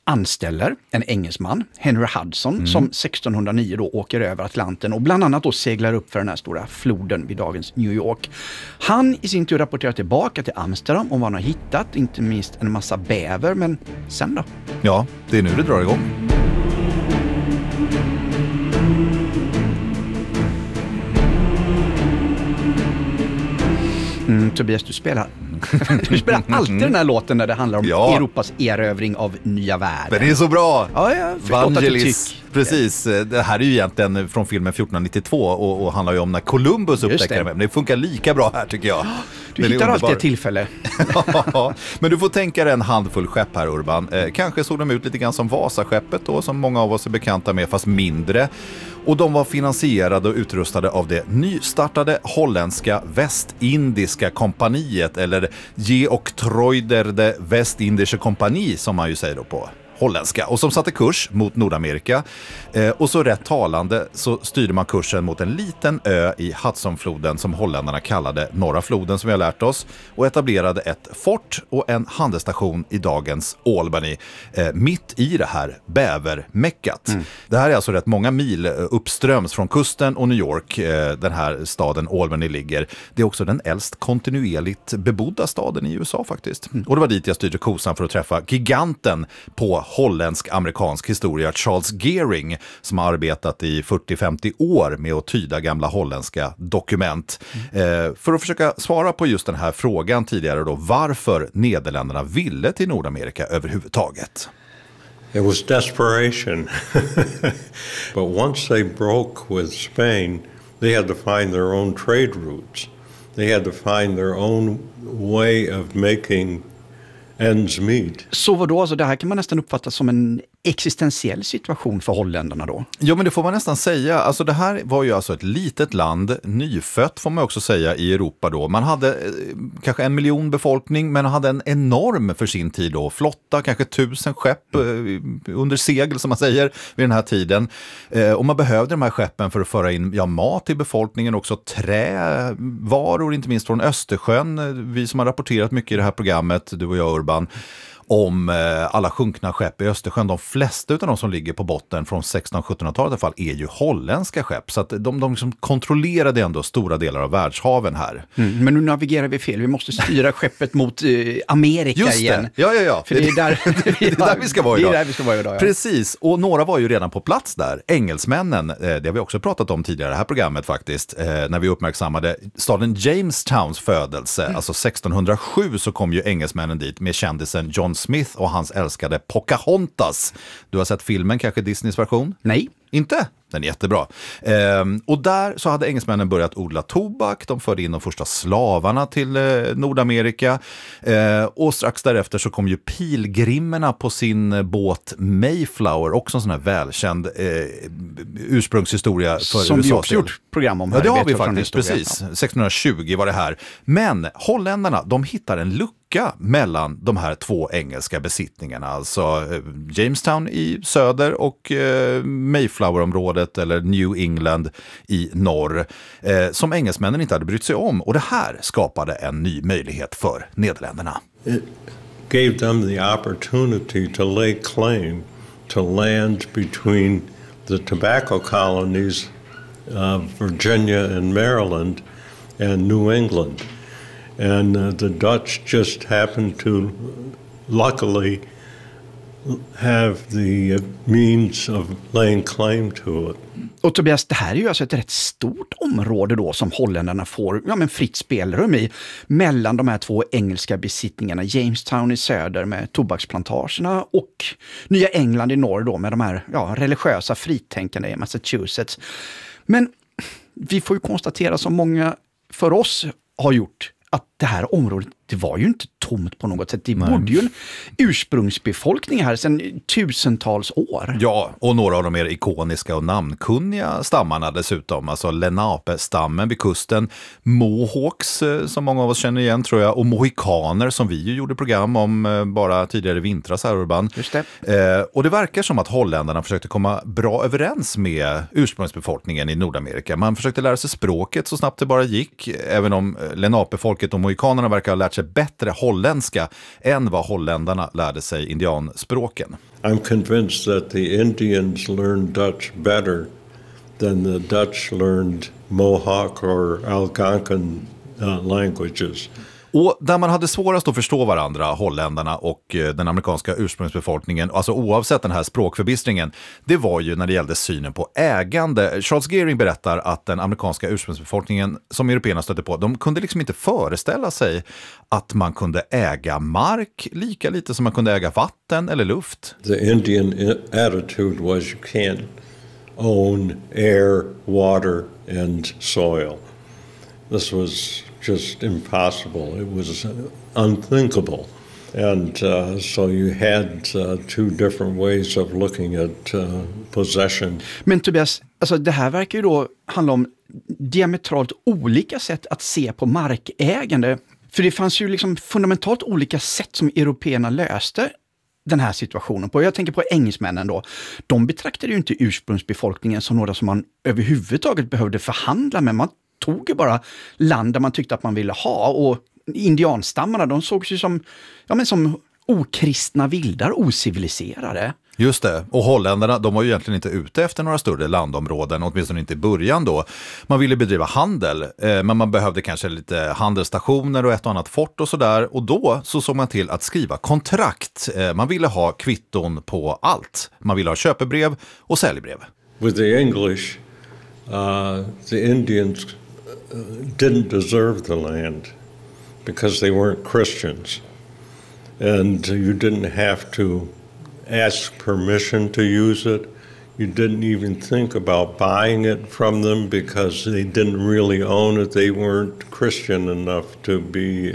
anställer en engelsman, Henry Hudson, som 1609 då åker över Atlanten och bland annat då seglar upp för den här stora floden vid dagens New York. Han i sin tur rapporterar tillbaka till Amsterdam om vad han har hittat, inte minst en massa bäver, men sen då? Ja, det är nu det drar igång. Tobias, du spelar alltid den här låten när det handlar om Europas erövring av nya världen. Men det är så bra! Ja, jag förstått att du tycker. Precis, det här är ju egentligen från filmen 1492 och handlar ju om när Columbus upptäcker det. Men det funkar lika bra här tycker jag. Du hittar alltid ett tillfälle. Ja, men du får tänka dig en handfull skepp här, Urban. Kanske såg de ut lite grann som Vasaskeppet då, som många av oss är bekanta med, fast mindre. Och de var finansierade och utrustade av det nystartade holländska västindiska kompaniet, eller Geoctroider de West-Indische Kompani som man ju säger då på holländska, och som satte kurs mot Nordamerika. Och så rätt talande så styrde man kursen mot en liten ö i Hudsonfloden som holländarna kallade Norra floden, som vi har lärt oss, och etablerade ett fort och en handelsstation i dagens Albany, mitt i det här bävermäckat. Det här är alltså rätt många mil uppströms från kusten och New York, den här staden Albany ligger. Det är också den äldst kontinuerligt bebodda staden i USA faktiskt. Och det var dit jag styrde kosan för att träffa giganten på holländsk-amerikansk historia, Charles Gearing, som har arbetat i 40-50 år med att tyda gamla holländska dokument. För att försöka svara på just den här frågan tidigare då, varför Nederländerna ville till Nordamerika överhuvudtaget. It was desperation. But once they broke with Spain, they had to find their own trade routes. They had to find their own way of making ends meet. Så vadå? Alltså det här kan man nästan uppfatta som en existentiell situation för holländarna då? Ja, men det får man nästan säga. Alltså det här var ju alltså ett litet land, nyfött får man också säga, i Europa då. Man hade kanske 1 miljon befolkning, men hade en enorm för sin tid då flotta, kanske 1000 skepp under segel som man säger vid den här tiden. Och man behövde de här skeppen för att föra in mat till befolkningen, också trävaror, inte minst från Östersjön. Vi som har rapporterat mycket i det här programmet, du och jag, Urban, om alla sjunkna skepp i Östersjön. De flesta av de som ligger på botten från 1600-1700-talet i alla fall är ju holländska skepp. Så att de liksom kontrollerade ändå stora delar av världshaven här. Men nu navigerar vi fel. Vi måste styra skeppet mot Amerika just det. Igen. Ja. För det är där, det är där vi ska vara idag. Det är där vi ska vara idag, ja. Precis, och några var ju redan på plats där. Engelsmännen, det har vi också pratat om tidigare i det här programmet faktiskt, när vi uppmärksammade staden Jamestowns födelse. Alltså 1607 så kom ju engelsmännen dit med kändisen John Smith och hans älskade Pocahontas. Du har sett filmen, kanske Disneys version? Nej. Inte? Den är jättebra. Och där så hade engelsmännen börjat odla tobak. De förde in de första slavarna till Nordamerika. Och strax därefter så kom ju pilgrimerna på sin båt Mayflower. Också en sån här välkänd ursprungshistoria för som USA. Vi också gjort program om här. Ja, det har vi faktiskt, precis. 1620 var det här. Men holländarna, de hittar en lucka mellan de här två engelska besittningarna. Alltså Jamestown i söder och Mayflower-området eller New England i norr, som engelsmännen inte hade brytt sig om. Och det här skapade en ny möjlighet för Nederländerna. It gave them the opportunity to lay claim to land between the tobacco colonies of Virginia and Maryland and New England. And the Dutch just happened to luckily have the means of laying claim to it. Och Tobias, det här är ju alltså ett rätt stort område då som holländarna får fritt spelrum i mellan de här två engelska besittningarna, Jamestown i söder med tobaksplantagerna och Nya England i norr då med de här religiösa fritänkande i Massachusetts. Men vi får ju konstatera, som många för oss har gjort, att det här området, det var ju inte tomt på något sätt. Det bodde ju en ursprungsbefolkning här sedan tusentals år. Ja, och några av de mer ikoniska och namnkunniga stammarna dessutom. Alltså Lenape-stammen vid kusten, Mohawks som många av oss känner igen tror jag, och mohikaner som vi ju gjorde program om bara tidigare vintras här, Urban. Just det. Och det verkar som att holländarna försökte komma bra överens med ursprungsbefolkningen i Nordamerika. Man försökte lära sig språket så snabbt det bara gick, även om Lenape-folket och mohikanerna verkar ha lärt sig kanske bättre holländska än vad holländarna lärde sig indianspråken. I'm convinced that the Indians learned Dutch better than the Dutch learned Mohawk or Algonquin languages. Och där man hade svårast att förstå varandra, holländarna och den amerikanska ursprungsbefolkningen, alltså oavsett den här språkförbistringen, det var ju när det gällde synen på ägande. Charles Gearing berättar att den amerikanska ursprungsbefolkningen som européerna stötte på, de kunde liksom inte föreställa sig att man kunde äga mark lika lite som man kunde äga vatten eller luft. The Indian attitude was you can't own air, water and soil. This was just impossible. It was unthinkable. And so you had two different ways of looking at possession. Men Tobias, alltså det här verkar ju då handla om diametralt olika sätt att se på markägande. För det fanns ju liksom fundamentalt olika sätt som européerna löste den här situationen på. Jag tänker på engelsmännen då. De betraktade ju inte ursprungsbefolkningen som några som man överhuvudtaget behövde förhandla med. Man tog ju bara land där man tyckte att man ville ha, och indianstammarna, de sågs ju som, som okristna vildar, ociviliserade. Just det, och holländarna, de var ju egentligen inte ute efter några större landområden, åtminstone inte i början då. Man ville bedriva handel, men man behövde kanske lite handelsstationer och ett och annat fort och sådär. Och då så såg man till att skriva kontrakt. Man ville ha kvitton på allt. Man ville ha köpebrev och säljbrev. With the English, the Indians didn't deserve the land because they weren't Christians. And you didn't have to ask permission to use it. You didn't even think about buying it from them because they didn't really own it. They weren't Christian enough to be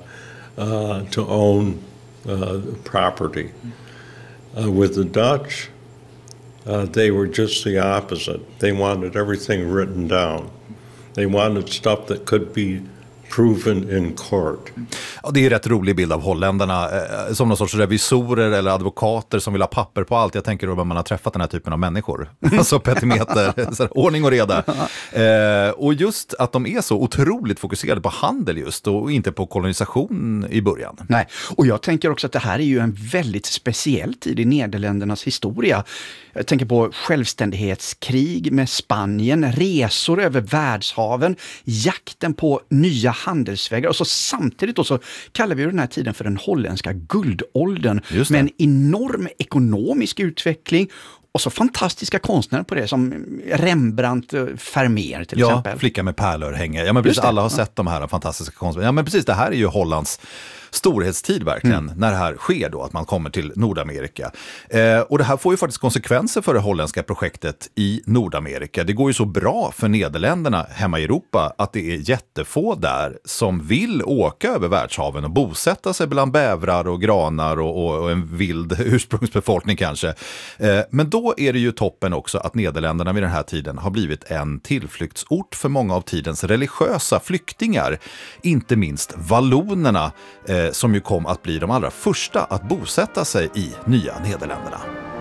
to own property. With the Dutch, they were just the opposite. They wanted everything written down. They wanted stuff that could be proven in court. Ja, det är en rätt rolig bild av holländarna som någon sorts revisorer eller advokater som vill ha papper på allt. Jag tänker då när man har träffat den här typen av människor. Alltså petimeter, så här, ordning och reda. Och just att de är så otroligt fokuserade på handel just och inte på kolonisation i början. Nej, och jag tänker också att det här är ju en väldigt speciell tid i Nederländernas historia. Jag tänker på självständighetskrig med Spanien, resor över världshaven, jakten på nya handelsvägar, och så samtidigt då så kallar vi den här tiden för den holländska guldåldern med en enorm ekonomisk utveckling och så fantastiska konstnärer på det som Rembrandt, Vermeer till exempel. Ja, Flicka med pärlörhänge. Ja, men precis, alla har sett de här fantastiska konstnärerna. Ja, men precis, det här är ju Hollands storhetstid verkligen, när det här sker då, att man kommer till Nordamerika. Och det här får ju faktiskt konsekvenser för det holländska projektet i Nordamerika. Det går ju så bra för Nederländerna hemma i Europa att det är jättefå där som vill åka över världshaven och bosätta sig bland bävrar och granar och en vild ursprungsbefolkning kanske. Men då är det ju toppen också att Nederländerna vid den här tiden har blivit en tillflyktsort för många av tidens religiösa flyktingar. Inte minst vallonerna, som ju kom att bli de allra första att bosätta sig i nya Nederländerna.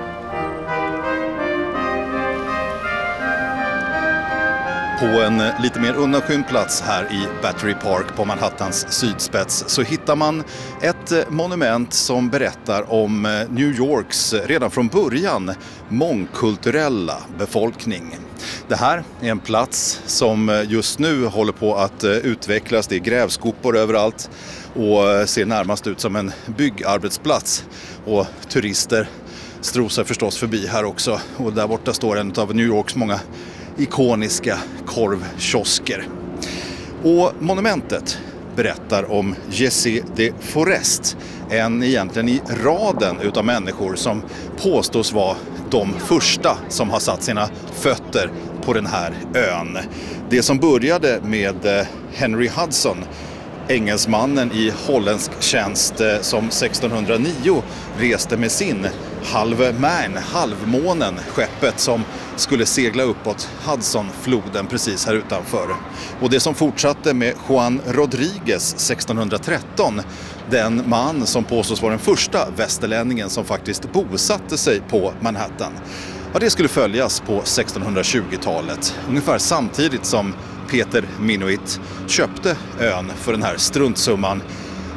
På en lite mer undanskymd plats här i Battery Park på Manhattans sydspets så hittar man ett monument som berättar om New Yorks redan från början mångkulturella befolkning. Det här är en plats som just nu håller på att utvecklas. Det är grävskopor överallt och ser närmast ut som en byggarbetsplats. Och turister strosar förstås förbi här också. Och där borta står en av New Yorks många ikoniska korvkiosker. Och monumentet berättar om Jesse de Forest, en egentligen i raden utav människor som påstås vara de första som har satt sina fötter på den här ön. Det som började med Henry Hudson, engelsmannen i holländsk tjänst som 1609 reste med sin halvmånen, skeppet som skulle segla uppåt Hudsonfloden precis här utanför. Och det som fortsatte med Juan Rodriguez 1613, den man som påstås vara den första västerlänningen som faktiskt bosatte sig på Manhattan. Ja, det skulle följas på 1620-talet, ungefär samtidigt som Peter Minuit köpte ön för den här struntsumman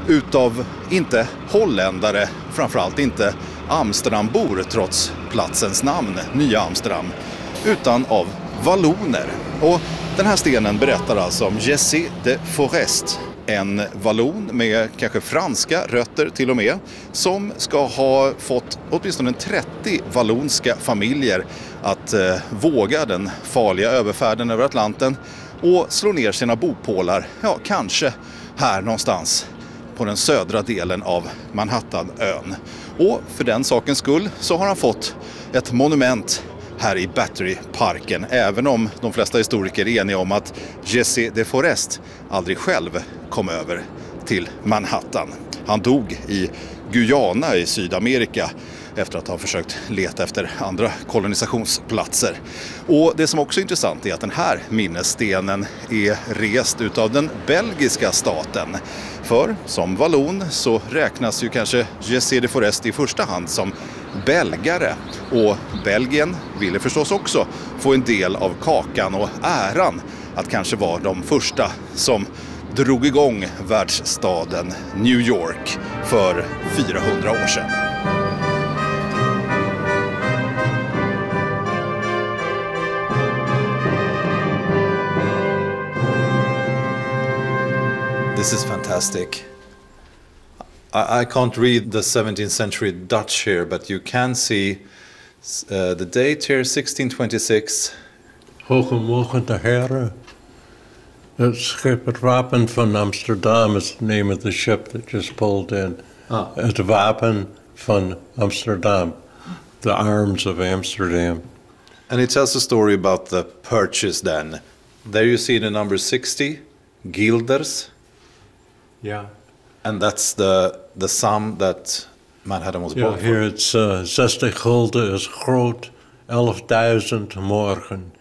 utav inte holländare, framförallt inte Amsterdambor trots platsens namn, Nya Amsterdam, utan av valloner. Och den här stenen berättar alltså om Jesse de Forest, en vallon med kanske franska rötter till och med, som ska ha fått åtminstone 30 vallonska familjer att våga den farliga överfärden över Atlanten och slå ner sina bopålar, kanske här någonstans på den södra delen av Manhattanön. Och för den sakens skull så har han fått ett monument här i Battery-parken, även om de flesta historiker är eniga om att Jesse de Forest aldrig själv kom över till Manhattan. Han dog i Guyana i Sydamerika efter att ha försökt leta efter andra kolonisationsplatser. Och det som också är intressant är att den här minnesstenen är rest utav den belgiska staten. För som vallon så räknas ju kanske Jesse de Forest i första hand som belgare. Och Belgien ville förstås också få en del av kakan och äran att kanske vara de första som drog igång världsstaden New York för 400 år sedan. This is fantastic. I can't read the 17th century Dutch here, but you can see the date here, 1626. Hogemogen de Heren. Het schip, het Wapen van Amsterdam is the name of the ship that just pulled in. Het Wapen van Amsterdam, the arms of Amsterdam. And it tells a story about the purchase then. There you see the number 60, guilders. Yeah. And that's the sum that Manhattan was bought Here for. it's 60 gulden is groot, 11,000 morgen.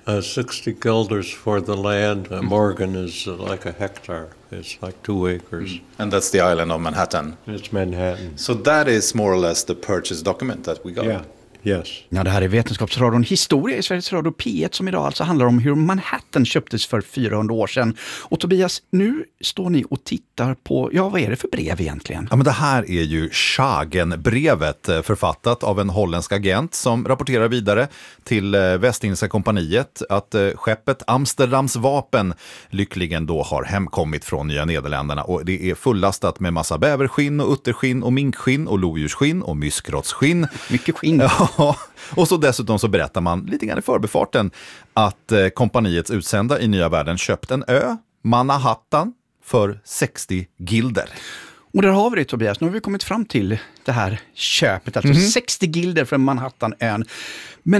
60 guilders for the land. Morgen is like a hectare. It's like 2 acres. And that's the island of Manhattan. It's Manhattan. So that is more or less the purchase document that we got. Yeah. Yes. Ja, det här är Vetenskapsradion Historia i Sveriges Radio P1 som idag alltså handlar om hur Manhattan köptes för 400 år sedan. Och Tobias, nu står ni och tittar på, vad är det för brev egentligen? Ja, men det här är ju Schagen-brevet, författat av en holländsk agent som rapporterar vidare till Västindiska kompaniet att skeppet Amsterdams vapen lyckligen då har hemkommit från Nya Nederländerna, och det är fullastat med massa bäverskinn och utterskinn och minkskinn och lodjursskinn och myskrottsskinn. Mycket skinn. Ja, och så dessutom så berättar man lite grann i förbifarten att kompaniets utsända i Nya Världen köpt en ö, Manhattan, för 60 gilder. Och där har vi det, Tobias. Nu har vi kommit fram till det här köpet, alltså 60 gilder för Manhattanön. Men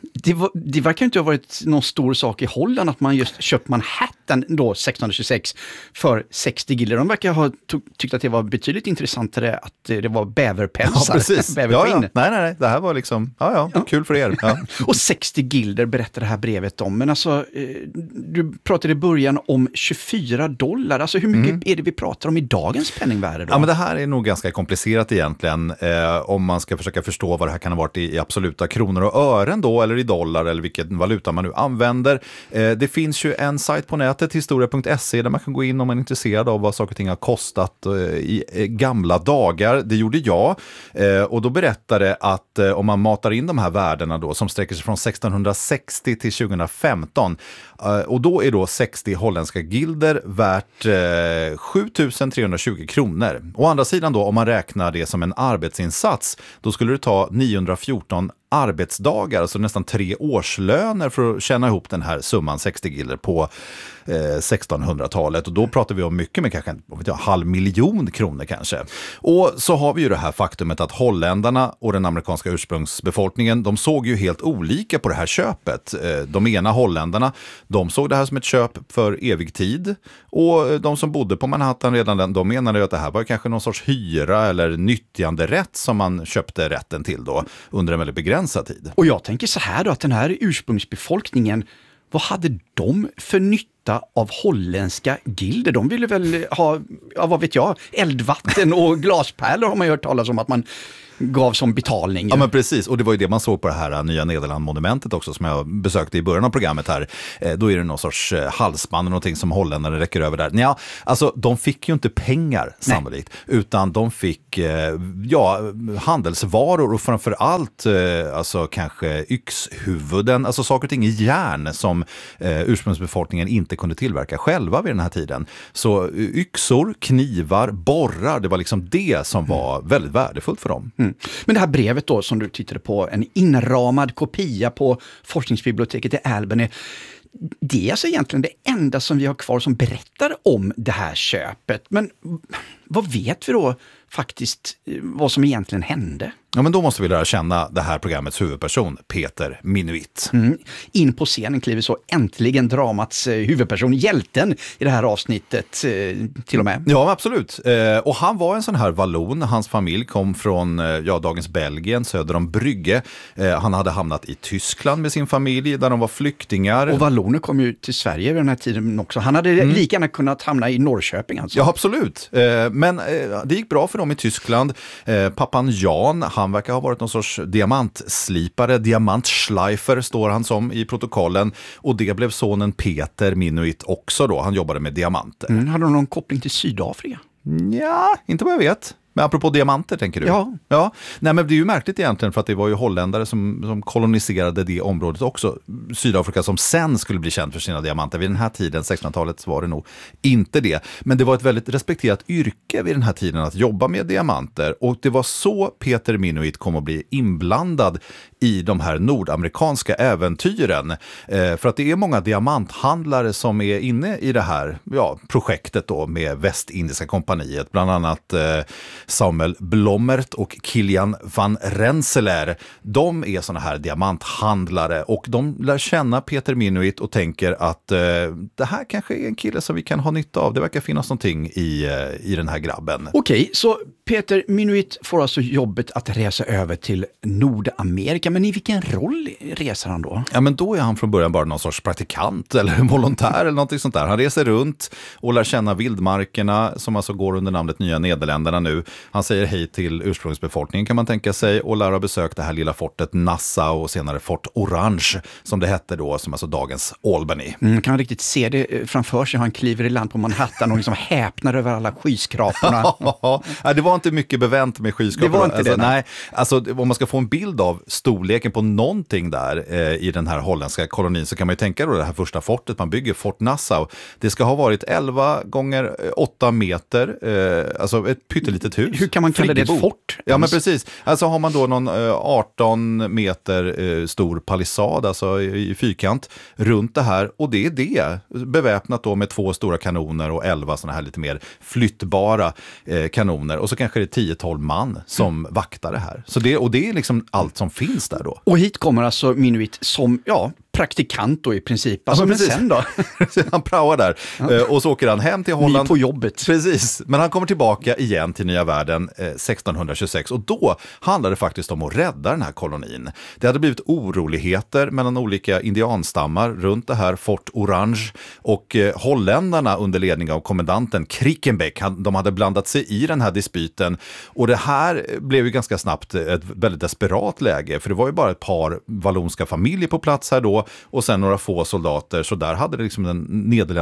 det verkar inte ha varit någon stor sak i Holland att man just köpt Manhattan då 1626 för 60 gilder. De verkar ha tyckt att det var betydligt intressantare att det var bäverpälsar. Ja, precis. Bäverskinn. Ja. Nej. Det här var liksom, kul för er. Ja. Och 60 gilder berättar det här brevet om. Men alltså, du pratade i början om $24. Alltså hur mycket är det vi pratar om i dagens penningvärde då? Ja, men det här är nog ganska komplicerat egentligen om man ska försöka förstå vad det här kan ha varit i absoluta kronor och ören då, eller i dollar, eller vilken valuta man nu använder. Det finns ju en sajt på nätet, historia.se, där man kan gå in om man är intresserad av vad saker och ting har kostat i gamla dagar. Det gjorde jag, och då berättade att om man matar in de här värdena då, som sträcker sig från 1660 till 2015, och då är då 60 holländska gilder värt 7320 kronor. Å andra sidan då, om man räknar det som en arbetsinsats, då skulle det ta 914 arbetsdagar, alltså nästan 3 årslöner för att tjäna ihop den här summan 60 gilder på 1600-talet. Och då pratar vi om mycket, med kanske 500 000 kronor kanske. Och så har vi ju det här faktumet att holländarna och den amerikanska ursprungsbefolkningen, de såg ju helt olika på det här köpet. De ena holländarna, de såg det här som ett köp för evig tid, och de som bodde på Manhattan redan, de menade ju att det här var kanske någon sorts hyra eller nyttjanderätt som man köpte rätten till då under en väldigt begränsad tid. Och jag tänker så här då, att den här ursprungsbefolkningen, vad hade de för nytta av holländska gilder? De ville väl ha, vad vet jag, eldvatten och glaspärlor har man hört talas om att man gav som betalning. Ja, men precis. Och det var ju det man såg på det här nya Nederland-monumentet också som jag besökte i början av programmet här. Då är det någon sorts halsband och någonting som holländarna räcker över där. Ja, alltså de fick ju inte pengar sannolikt, utan de fick handelsvaror och framförallt alltså kanske yxhuvuden, alltså saker och ting i järn som ursprungsbefolkningen inte kunde tillverka själva vid den här tiden. Så yxor, knivar, borrar, det var liksom det som var väldigt värdefullt för dem. Mm. Men det här brevet då som du tittade på, en inramad kopia på forskningsbiblioteket i Albany, det är alltså egentligen det enda som vi har kvar som berättar om det här köpet. Men vad vet vi då faktiskt vad som egentligen hände? Ja, men då måste vi lära känna det här programmets huvudperson, Peter Minuit. In på scenen kliver så äntligen dramats huvudperson, hjälten i det här avsnittet till och med. Ja, absolut. Och han var en sån här vallon. Hans familj kom från dagens Belgien, söder om Brygge. Han hade hamnat i Tyskland med sin familj där de var flyktingar. Och valloner kom ju till Sverige vid den här tiden också. Han hade lika gärna kunnat hamna i Norrköping alltså. Ja, absolut. Men det gick bra för dem i Tyskland. Pappan Jan, han verkar ha varit någon sorts diamantslipare, diamantschleifer står han som i protokollen. Och det blev sonen Peter Minuit också då. Han jobbade med diamanter. Hade de någon koppling till Sydafrika? Ja, inte vad jag vet. Men apropå diamanter, tänker du? Ja. Nej, men det är ju märkligt egentligen för att det var ju holländare som koloniserade det området också. Sydafrika som sen skulle bli känd för sina diamanter. Vid den här tiden, 1600-talet, var det nog inte det. Men det var ett väldigt respekterat yrke vid den här tiden att jobba med diamanter. Och det var så Peter Minuit kom att bli inblandad i de här nordamerikanska äventyren. För att det är många diamanthandlare som är inne i det här projektet då med Västindiska kompaniet. Bland annat Samuel Blommert och Kilian van Rensselaer. De är såna här diamanthandlare och de lär känna Peter Minuit och tänker att det här kanske är en kille som vi kan ha nytta av. Det verkar finnas någonting i den här grabben. Okej, så Peter Minuit får alltså jobbet att resa över till Nordamerika. Men i vilken roll reser han då? Ja, men då är han från början bara någon sorts praktikant eller volontär eller någonting sånt där. Han reser runt och lär känna vildmarkerna som alltså går under namnet Nya Nederländerna nu. Han säger hej till ursprungsbefolkningen kan man tänka sig och lär ha besökt det här lilla fortet Nassau och senare Fort Orange som det hette då, som alltså dagens Albany. Kan man riktigt se det framför sig? Han kliver i land på Manhattan och liksom häpnar över alla skyskraporna. Ja, det var inte mycket bevänt med skyskraporna. Det var inte det. Nej, alltså om man ska få en bild av storleken på någonting där i den här holländska kolonin så kan man ju tänka då det här första fortet man bygger, Fort Nassau. Det ska ha varit 11 gånger 8 meter, alltså ett pyttelitet hus. Hur kan man kalla det ett fort? Ja, men precis. Alltså har man då någon 18 meter stor palissad, alltså i fyrkant runt det här. Och det är det, beväpnat då med 2 stora kanoner och 11 sådana här lite mer flyttbara kanoner. Och så kanske det är 10-12 man som vaktar det här. Så det är liksom allt som finns där då. Och hit kommer alltså Minuit som, praktikant då i princip. Alltså, men sen då? Han praoar där. Och så åker han hem till Holland. Ny på jobbet. Precis. Men han kommer tillbaka igen till nya världen 1626. Och då handlar det faktiskt om att rädda den här kolonin. Det hade blivit oroligheter mellan olika indianstammar runt det här Fort Orange. Och holländarna under ledning av kommandanten Krickenbeck, de hade blandat sig i den här dispyten. Och det här blev ju ganska snabbt ett väldigt desperat läge. För det var ju bara ett par vallonska familjer på plats här då. Och sen några få soldater. Så där hade det liksom den nederländska